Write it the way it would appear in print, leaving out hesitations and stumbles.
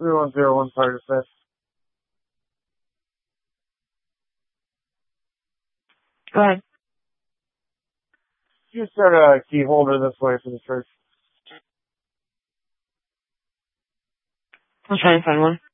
3101 Fire Dispatch. Go ahead. You start a key holder this way for the church. I'll try and find one.